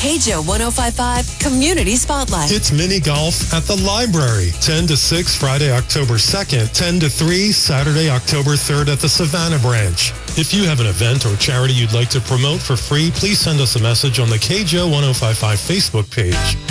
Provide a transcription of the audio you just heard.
KJO 105.5 Community Spotlight. It's mini golf at the library. 10 to 6 Friday, October 2nd. 10 to 3 Saturday, October 3rd at the Savannah branch. If you have an event or charity you'd like to promote for free, please send us a message on the KJO 105.5 Facebook page.